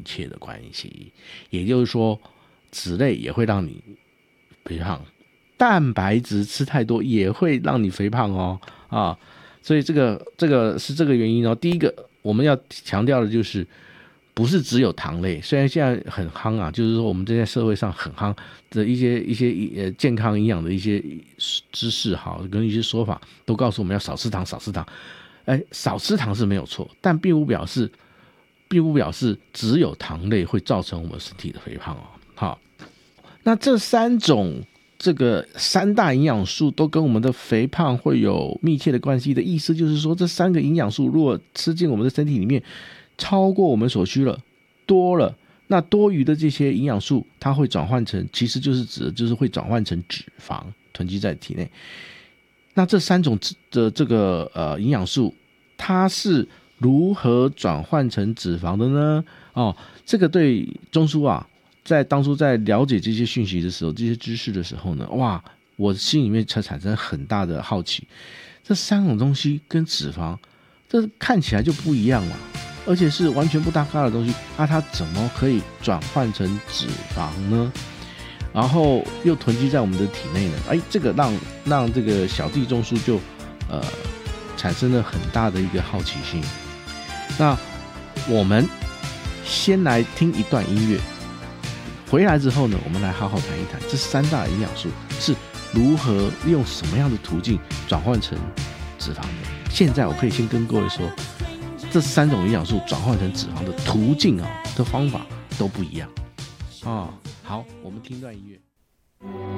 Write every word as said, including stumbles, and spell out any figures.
切的关系。也就是说，脂类也会让你肥胖，蛋白质吃太多也会让你肥胖哦啊，所以这个这个是这个原因哦。第一个我们要强调的就是，不是只有糖类，虽然现在很夯啊，就是说我们这在社会上很夯的一些一些呃健康营养的一些知识哈，跟一些说法都告诉我们要少吃糖，少吃糖。哎，少吃糖是没有错，但并不表示并不表示只有糖类会造成我们身体的肥胖哦。好，那这三种这个三大营养素都跟我们的肥胖会有密切的关系的意思，就是说这三个营养素如果吃进我们的身体里面，超过我们所需了，多了，那多余的这些营养素，它会转换成，其实就是指的就是会转换成脂肪囤积在体内。那这三种的这个呃营养素，它是如何转换成脂肪的呢？哦，这个对中枢啊，在当初在了解这些讯息的时候，这些知识的时候呢，哇，我心里面才产生很大的好奇。这三种东西跟脂肪，这看起来就不一样嘛，而且是完全不搭嘎的东西，那、啊、它怎么可以转换成脂肪呢？然后又囤积在我们的体内呢？哎，这个让让这个小弟中枢就呃产生了很大的一个好奇心。那我们先来听一段音乐，回来之后呢，我们来好好谈一谈这三大营养素是如何用什么样的途径转换成脂肪的。现在我可以先跟各位说，这三种营养素转换成脂肪的途径啊的方法都不一样啊。好，我们听段音乐。